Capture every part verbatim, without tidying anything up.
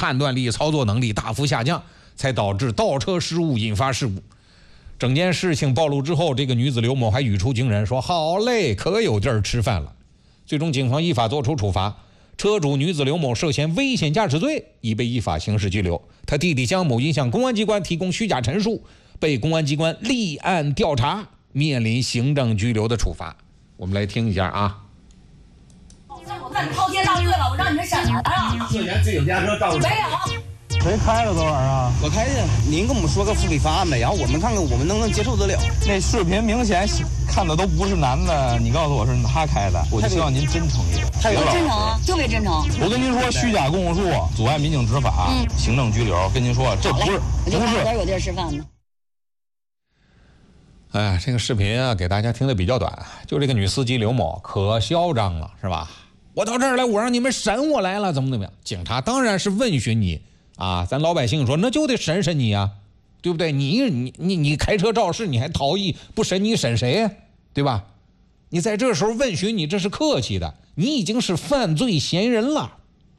判断力、操作能力大幅下降，才导致倒车失误引发事故。整件事情暴露之后，这个女子刘某还语出惊人，说好嘞，可有地儿吃饭了。最终警方依法作出处罚，车主女子刘某涉嫌危险驾驶罪，已被依法刑事拘留。他弟弟江某因向公安机关提供虚假陈述，被公安机关立案调查，面临行政拘留的处罚。我们来听一下啊。 我看你滔天大罪了，我让你们审了啊！ 涉嫌醉酒驾车肇事。 没有。 谁开的昨晚啊？ 我开的。您跟我们说个复辟方案呗，然后我们看看我们能不能接受得了。 那视频明显看的都不是男的，你告诉我是他开的，我就希望您真诚一点。 特别真诚啊，特别真诚。 我跟您说，虚假供述阻碍民警执法，嗯、行政拘留。跟您说，这不是不是。我有地儿吃饭呢。 哎，这个视频啊，给大家听的比较短，就这个女司机刘某可嚣张了，是吧？我到这儿来，我让你们审我来了，怎么怎么样？警察当然是问询你啊，咱老百姓说那就得审审你啊，对不对？你你你你开车肇事，你还逃逸，不审你审谁呀？对吧？你在这时候问询你，这是客气的，你已经是犯罪嫌疑人了。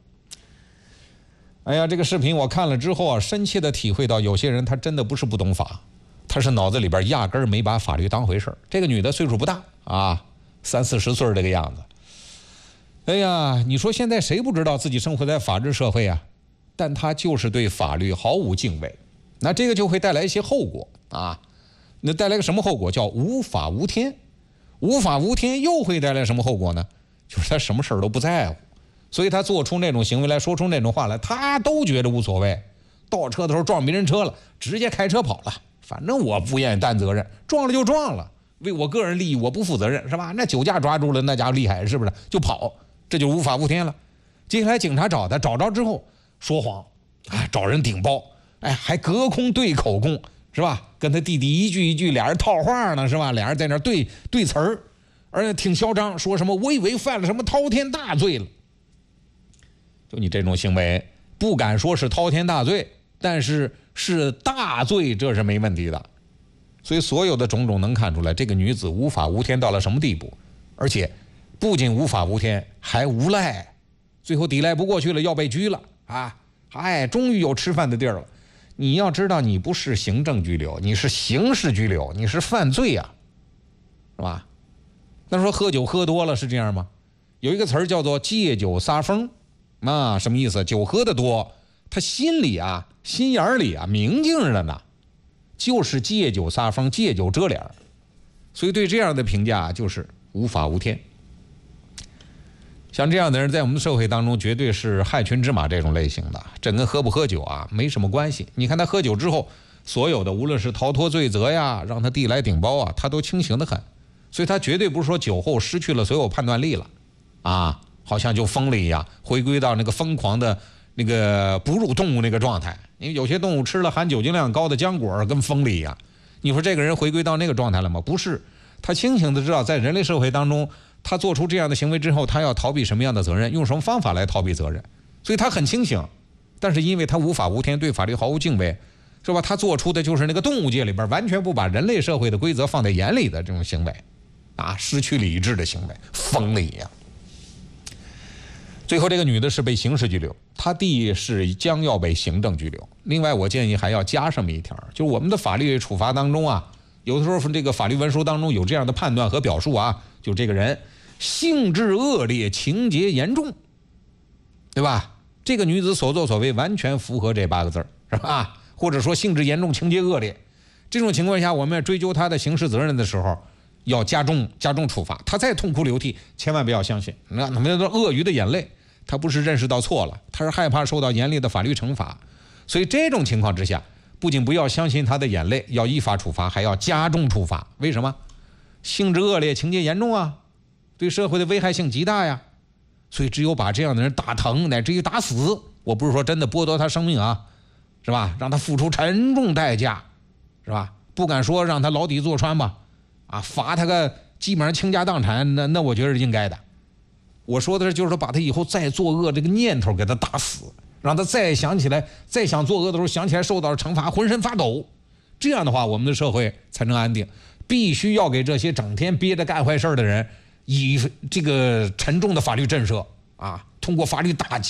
哎呀，这个视频我看了之后啊，深切的体会到，有些人他真的不是不懂法，他是脑子里边压根儿没把法律当回事。这个女的岁数不大啊，三四十岁这个样子。哎呀，你说现在谁不知道自己生活在法治社会啊？但他就是对法律毫无敬畏，那这个就会带来一些后果啊。那带来个什么后果？叫无法无天。无法无天又会带来什么后果呢？就是他什么事儿都不在乎，所以他做出那种行为来，说出那种话来，他都觉得无所谓。倒车的时候撞别人车了，直接开车跑了，反正我不愿意担责任，撞了就撞了，为我个人利益我不负责任，是吧？那酒驾抓住了，那家伙厉害，是不是？就跑。这就无法无天了。接下来警察找他，找着之后说谎，哎，找人顶包，哎，还隔空对口供，是吧？跟他弟弟一句一句，俩人套话呢，是吧？俩人在那对对词儿，而且挺嚣张，说什么我以为犯了什么滔天大罪了。就你这种行为，不敢说是滔天大罪，但是是大罪，这是没问题的。所以所有的种种能看出来，这个女子无法无天到了什么地步，而且不仅无法无天，还无赖，最后抵赖不过去了，要被拘了啊！哎，终于有吃饭的地儿了。你要知道，你不是行政拘留，你是刑事拘留，你是犯罪啊，是吧？那说喝酒喝多了是这样吗？有一个词儿叫做借酒撒疯，啊，什么意思？酒喝得多，他心里啊，心眼里啊，明镜着呢，就是借酒撒疯，借酒遮脸。所以对这样的评价就是无法无天。像这样的人在我们社会当中绝对是害群之马这种类型的，这跟喝不喝酒啊没什么关系。你看他喝酒之后，所有的无论是逃脱罪责呀，让他弟来顶包啊，他都清醒得很。所以他绝对不是说酒后失去了所有判断力了啊，好像就疯了一样，回归到那个疯狂的那个哺乳动物那个状态。因为有些动物吃了含酒精量高的浆果跟疯了一样，你说这个人回归到那个状态了吗？不是，他清醒的知道在人类社会当中，他做出这样的行为之后，他要逃避什么样的责任，用什么方法来逃避责任，所以他很清醒。但是因为他无法无天，对法律毫无敬畏，是吧？他做出的就是那个动物界里边完全不把人类社会的规则放在眼里的这种行为啊，失去理智的行为，疯了一样。最后这个女的是被刑事拘留，她弟是将要被行政拘留。另外我建议还要加上一条，就是我们的法律处罚当中啊，有的时候这个法律文书当中有这样的判断和表述啊，就这个人性质恶劣，情节严重，对吧？这个女子所作所为完全符合这八个字，是吧？或者说性质严重，情节恶劣，这种情况下我们要追究她的刑事责任的时候，要加重加重处罚。她再痛哭流涕，千万不要相信，那那么鳄鱼的眼泪，她不是认识到错了，她是害怕受到严厉的法律惩罚。所以这种情况之下，不仅不要相信她的眼泪，要依法处罚，还要加重处罚。为什么？性质恶劣，情节严重啊，对社会的危害性极大呀。所以只有把这样的人打疼，乃至于打死，我不是说真的剥夺他生命啊，是吧？让他付出沉重代价，是吧？不敢说让他牢底坐穿吧，啊，罚他个基本上倾家荡产，那那我觉得是应该的。我说的是，就是说把他以后再作恶这个念头给他打死，让他再想起来，再想作恶的时候想起来受到惩罚，浑身发抖。这样的话，我们的社会才能安定。必须要给这些整天憋着干坏事的人以这个沉重的法律震慑啊，通过法律打击，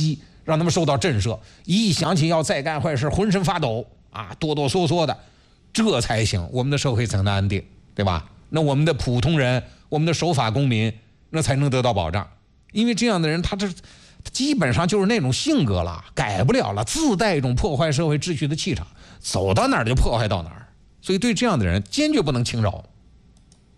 让他们受到震慑，一想起要再干坏事，浑身发抖啊，哆哆嗦嗦的，这才行，我们的社会才能安定，对吧？那我们的普通人，我们的守法公民，那才能得到保障。因为这样的人，他这基本上就是那种性格了，改不了了，自带一种破坏社会秩序的气场，走到哪儿就破坏到哪儿。所以对这样的人，坚决不能轻饶。